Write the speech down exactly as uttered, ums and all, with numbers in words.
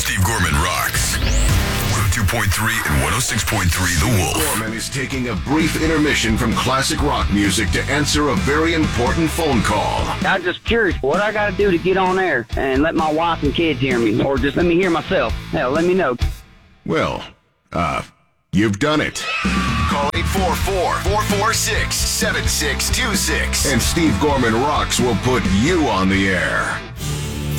Steve Gorman rocks. one oh two point three and one oh six point three The Wolf. Gorman is taking a brief intermission from classic rock music to answer a very important phone call. I'm just curious what I got to do to get on air and let my wife and kids hear me, or just let me hear myself. Hell, let me know. Well, uh, you've done it. Call eight four four, four four six, seven six two six. And Steve Gorman Rocks will put you on the air.